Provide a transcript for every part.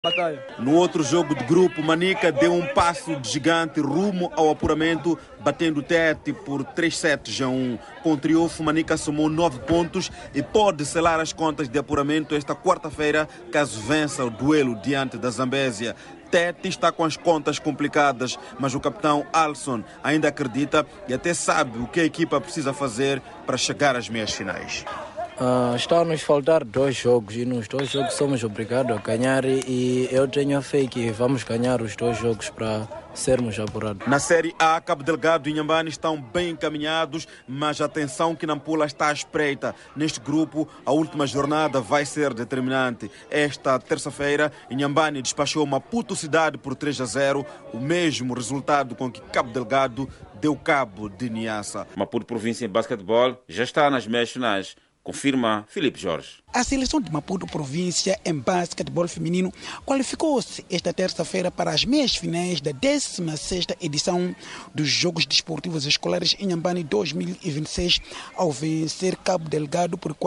No outro jogo de grupo, Manica deu um passo de gigante rumo ao apuramento, batendo Tete por 3-7-1. Com o triunfo, Manica somou 9 pontos e pode selar as contas de apuramento esta quarta-feira, caso vença o duelo diante da Zambésia. Tete está com as contas complicadas, mas o capitão Alisson ainda acredita e até sabe o que a equipa precisa fazer para chegar às meias finais. Está a nos faltar 2 jogos e nos 2 jogos somos obrigados a ganhar e eu tenho a fé que vamos ganhar os 2 jogos para sermos apurados. Na Série A, Cabo Delgado e Inhambane estão bem encaminhados, mas atenção que Nampula está à espreita. Neste grupo, a última jornada vai ser determinante. Esta terça-feira, Inhambane despachou Maputo Cidade por 3-0, o mesmo resultado com que Cabo Delgado deu cabo de Niassa. Maputo Província em basquetebol já está nas meias finais. Confirma Filipe Jorge. A seleção de Maputo Província em basquetebol feminino qualificou-se esta terça-feira para as meias finais da 16ª edição dos Jogos Desportivos Escolares em Inhambane 2026, ao vencer Cabo Delgado por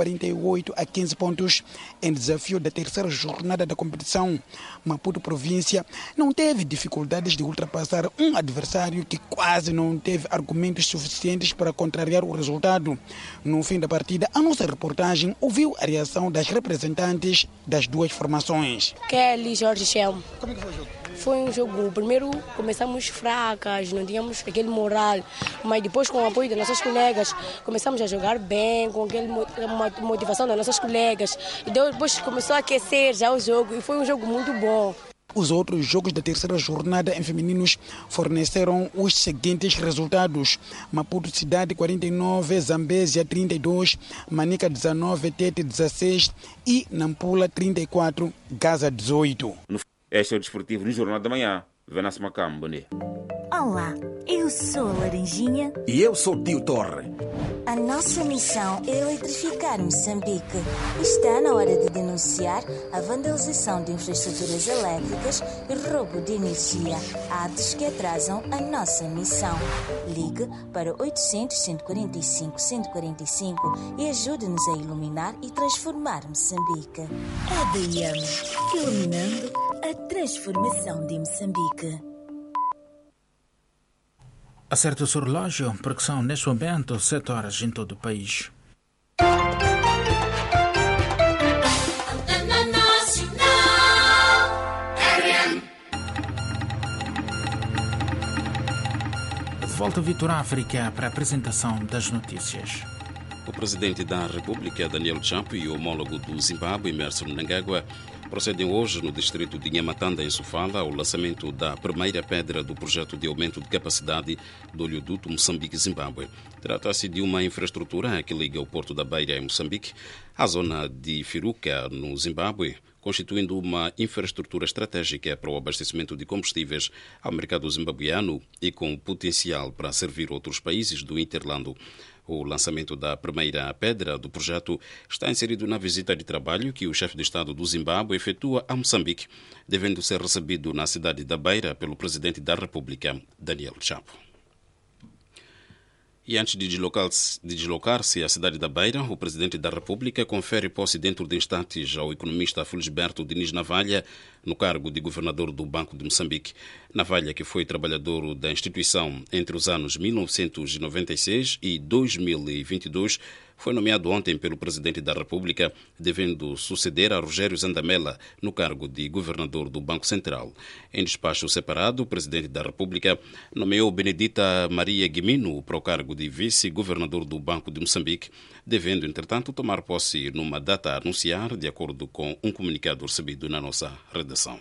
48-15 pontos em desafio da terceira jornada da competição. Maputo Província não teve dificuldades de ultrapassar um adversário que quase não teve argumentos suficientes para contrariar o resultado. No fim da partida, a nossa reportagem ouviu a reação das representantes das duas formações. Kelly Jorge Chelmo. Como é que foi o jogo? Foi um jogo, primeiro começamos fracas, não tínhamos aquele moral, mas depois com o apoio das nossas colegas começamos a jogar bem, com aquela motivação das nossas colegas, e depois começou a aquecer já o jogo e foi um jogo muito bom. Os outros jogos da terceira jornada em femininos forneceram os seguintes resultados: Maputo Cidade 49, Zambésia 32, Manica 19, Tete 16 e Nampula 34, Gaza 18. Este é o Desportivo no Jornal da Manhã. Venance Macam, bom dia. Olá, eu sou a Laranjinha. E eu sou o Tio Torre. A nossa missão é eletrificar Moçambique. Está na hora de denunciar a vandalização de infraestruturas elétricas e roubo de energia, atos que atrasam a nossa missão. Ligue para 800-145-145 e ajude-nos a iluminar e transformar Moçambique. ADM, iluminando a transformação de Moçambique. Acerte o seu relógio, porque são neste momento 7 horas em todo o país. De volta a Vitor África para a apresentação das notícias. O presidente da República, Daniel Chapo, e o homólogo do Zimbábue, Emmerson Mnangagwa, procedem hoje no distrito de Nhamatanda, em Sofala, ao lançamento da primeira pedra do projeto de aumento de capacidade do oleoduto Moçambique-Zimbábue. Trata-se de uma infraestrutura que liga o Porto da Beira, em Moçambique, à zona de Firuca, no Zimbábue, constituindo uma infraestrutura estratégica para o abastecimento de combustíveis ao mercado zimbabuiano e com potencial para servir outros países do Interlando. O lançamento da primeira pedra do projeto está inserido na visita de trabalho que o chefe de Estado do Zimbábue efetua a Moçambique, devendo ser recebido na cidade da Beira pelo presidente da República, Daniel Chapo. E antes de deslocar-se à cidade da Beira, o presidente da República confere posse dentro de instantes ao economista Felisberto Diniz Navalha no cargo de governador do Banco de Moçambique. Navalha, que foi trabalhador da instituição entre os anos 1996 e 2022, foi nomeado ontem pelo presidente da República, devendo suceder a Rogério Zandamela no cargo de governador do Banco Central. Em despacho separado, o presidente da República nomeou Benedita Maria Guimino para o cargo de vice-governador do Banco de Moçambique, devendo, entretanto, tomar posse numa data a anunciar, de acordo com um comunicado recebido na nossa redação.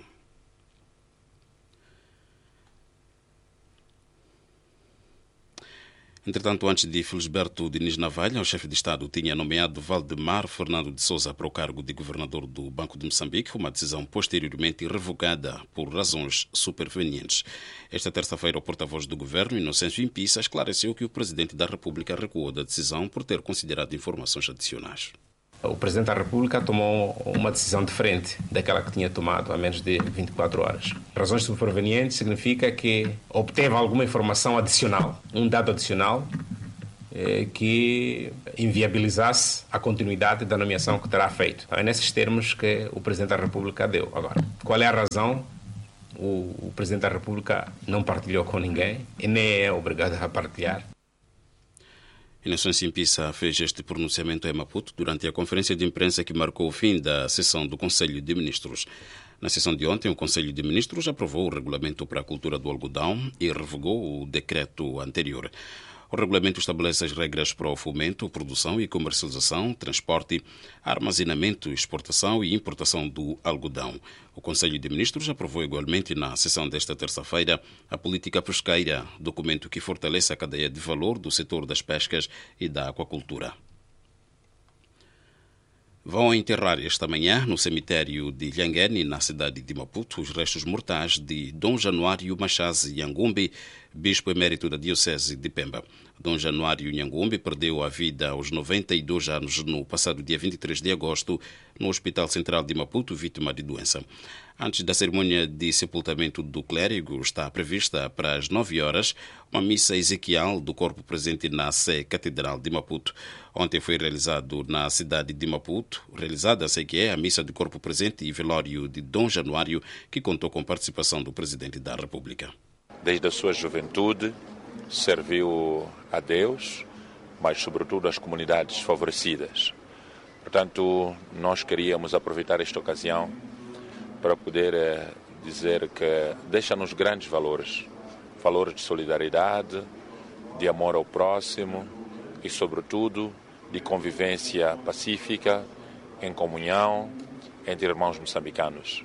Entretanto, antes de Felisberto Diniz Navalha, o chefe de Estado tinha nomeado Valdemar Fernando de Sousa para o cargo de governador do Banco de Moçambique, uma decisão posteriormente revogada por razões supervenientes. Esta terça-feira, o porta-voz do governo, Inocêncio Impissa, esclareceu que o presidente da República recuou da decisão por ter considerado informações adicionais. O Presidente da República tomou uma decisão diferente daquela que tinha tomado há menos de 24 horas. Razões supervenientes significa que obteve alguma informação adicional, um dado adicional, que inviabilizasse a continuidade da nomeação que terá feito. É nesses termos que o Presidente da República deu. Agora, qual é a razão? O Presidente da República não partilhou com ninguém e nem é obrigado a partilhar. Inocêncio Mpisa fez este pronunciamento em Maputo durante a conferência de imprensa que marcou o fim da sessão do Conselho de Ministros. Na sessão de ontem, o Conselho de Ministros aprovou o regulamento para a cultura do algodão e revogou o decreto anterior. O regulamento estabelece as regras para o fomento, produção e comercialização, transporte, armazenamento, exportação e importação do algodão. O Conselho de Ministros aprovou igualmente na sessão desta terça-feira a política pesqueira, documento que fortalece a cadeia de valor do setor das pescas e da aquacultura. Vão enterrar esta manhã, no cemitério de Lhangene, na cidade de Maputo, os restos mortais de Dom Januário Machazi Nhangumbi, bispo emérito da Diocese de Pemba. Dom Januário Nhangumbi perdeu a vida aos 92 anos no passado dia 23 de agosto, no Hospital Central de Maputo, vítima de doença. Antes da cerimônia de sepultamento do clérigo, está prevista para as 9 horas uma missa ezequial do corpo presente na Sé Catedral de Maputo. Ontem foi realizada na cidade de Maputo, a missa de corpo presente e velório de Dom Januário, que contou com participação do Presidente da República. Desde a sua juventude, serviu a Deus, mas sobretudo às comunidades favorecidas. Portanto, nós queríamos aproveitar esta ocasião para poder dizer que deixa-nos grandes valores de solidariedade, de amor ao próximo e, sobretudo, de convivência pacífica, em comunhão, entre irmãos moçambicanos.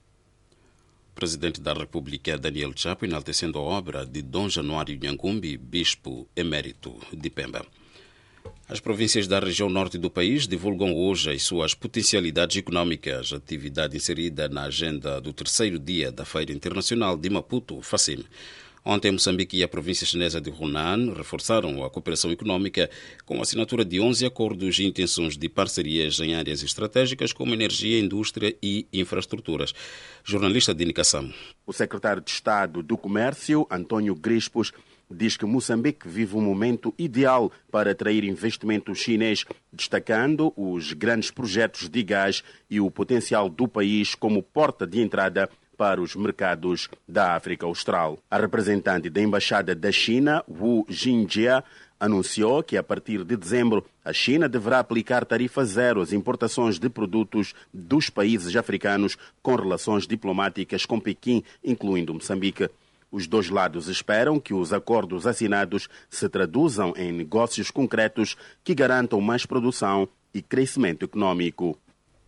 O Presidente da República, Daniel Chapo, enaltecendo a obra de Dom Januário Nhangumbi, bispo emérito de Pemba. As províncias da região norte do país divulgam hoje as suas potencialidades económicas, atividade inserida na agenda do terceiro dia da Feira Internacional de Maputo, FACIM. Ontem, Moçambique e a província chinesa de Hunan reforçaram a cooperação económica com a assinatura de 11 acordos e intenções de parcerias em áreas estratégicas como energia, indústria e infraestruturas. Jornalista de Nicassam. O secretário de Estado do Comércio, António Grispos, diz que Moçambique vive um momento ideal para atrair investimento chinês, destacando os grandes projetos de gás e o potencial do país como porta de entrada para os mercados da África Austral. A representante da Embaixada da China, Wu Jingjia, anunciou que a partir de dezembro a China deverá aplicar tarifa zero às importações de produtos dos países africanos com relações diplomáticas com Pequim, incluindo Moçambique. Os dois lados esperam que os acordos assinados se traduzam em negócios concretos que garantam mais produção e crescimento econômico.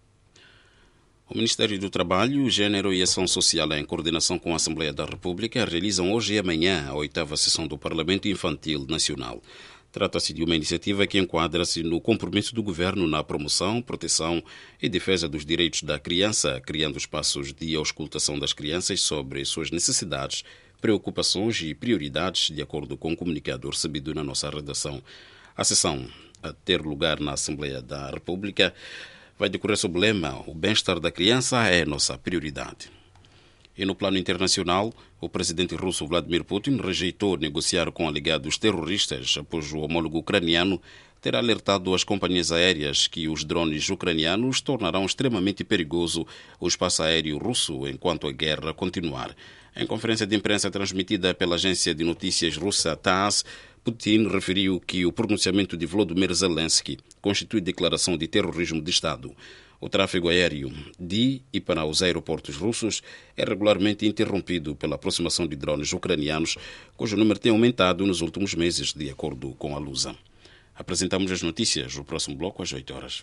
O Ministério do Trabalho, Gênero e Ação Social, em coordenação com a Assembleia da República, realizam hoje e amanhã a 8ª sessão do Parlamento Infantil Nacional. Trata-se de uma iniciativa que enquadra-se no compromisso do Governo na promoção, proteção e defesa dos direitos da criança, criando espaços de auscultação das crianças sobre suas necessidades, preocupações e prioridades, de acordo com o comunicado recebido na nossa redação. A sessão, a ter lugar na Assembleia da República, vai decorrer sob o lema "O bem-estar da criança é nossa prioridade". E no plano internacional, o presidente russo Vladimir Putin rejeitou negociar com alegados terroristas após o homólogo ucraniano ter alertado as companhias aéreas que os drones ucranianos tornarão extremamente perigoso o espaço aéreo russo enquanto a guerra continuar. Em conferência de imprensa transmitida pela agência de notícias russa TASS, Putin referiu que o pronunciamento de Volodymyr Zelensky constitui declaração de terrorismo de Estado. O tráfego aéreo de e para os aeroportos russos é regularmente interrompido pela aproximação de drones ucranianos, cujo número tem aumentado nos últimos meses, de acordo com a Lusa. Apresentamos as notícias no próximo bloco às 8 horas.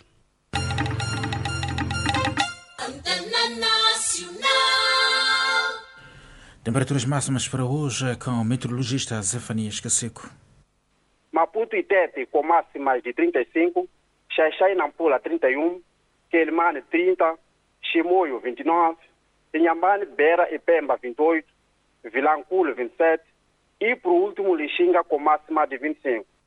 Temperaturas máximas para hoje com o meteorologista Zefanias Caseco. Maputo e Tete com máximas de 35, Xaixai e Nampula 31, Quelimane 30, Chimoio 29, Inhambane, Beira e Pemba 28, Vilanculo 27 e, por último, Lixinga com máxima de 25.